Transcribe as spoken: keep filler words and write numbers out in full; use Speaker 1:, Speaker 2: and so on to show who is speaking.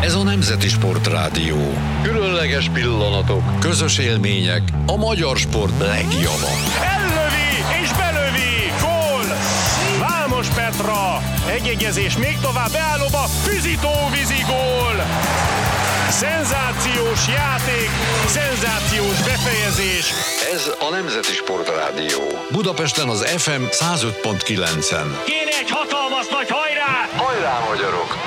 Speaker 1: Ez a Nemzeti Sportrádió. Különleges pillanatok, közös élmények, a magyar sport legjava.
Speaker 2: Ellövi és belövi, gól! Vámos Petra, egyegyezés még tovább, beállóba, Füzitó-vízi gól! Szenzációs játék, szenzációs befejezés.
Speaker 1: Ez a Nemzeti Sportrádió. Budapesten az ef em száz öt pont kilencen.
Speaker 2: Kéne egy hatalmas nagy hajrá!
Speaker 1: Hajrá, magyarok!